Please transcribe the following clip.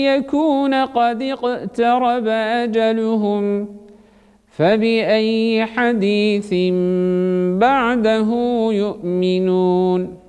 يكون قد اقترب أجلهم فبأي حديث بعده يؤمنون